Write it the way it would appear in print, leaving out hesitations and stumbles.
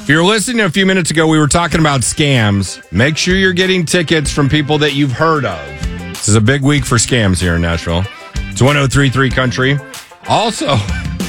If you're listening a few minutes ago, we were talking about scams. Make sure you're getting tickets from people that you've heard of. This is a big week for scams here in Nashville. It's 103.3 Country. Also,